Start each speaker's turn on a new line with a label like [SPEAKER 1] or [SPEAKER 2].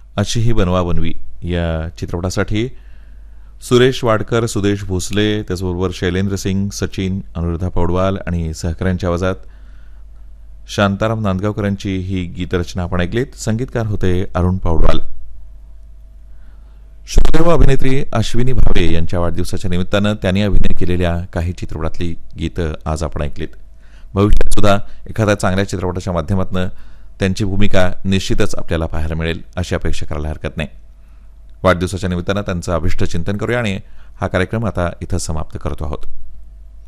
[SPEAKER 1] अशी ही बनवाबनवी या चित्रपटासाठी सुरेश वाडकर, सुदेश भोसले, त्याचबरोबर शैलेंद्र सिंग, सचिन, अनुराधा पौडवाल आणि सहकाऱ्यांच्या आवाजात शांताराम नांदगावकरांची ही गीतरचना आपण ऐकलीत. संगीतकार होते अरुण पौडवाल. श्रोते अभिनेत्री अश्विनी भावे यांच्या वाढदिवसाच्या निमित्तानं त्यांनी अभिनय केलेल्या काही चित्रपटातली गीतं आज आपण ऐकलीत. भविष्यात सुद्धा एखाद्या चांगल्या चित्रपटाच्या माध्यमातून त्यांची भूमिका निश्चितच आपल्याला पाहायला मिळेल अशी अपेक्षा करायला हरकत नाही. वाढदिवसाच्या निमित्तानं त्यांचं अभिष्ट चिंतन करूया आणि हा कार्यक्रम आता इथं समाप्त करतो आहोत.